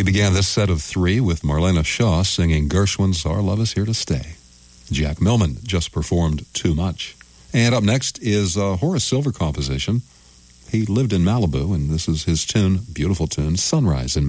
began this set of three with Marlena Shaw singing Gershwin's Our Love Is Here to Stay. Jack Millman just performed Too Much. And up next is a Horace Silver composition. He lived in Malibu, and this is his tune, beautiful tune, Sunrise in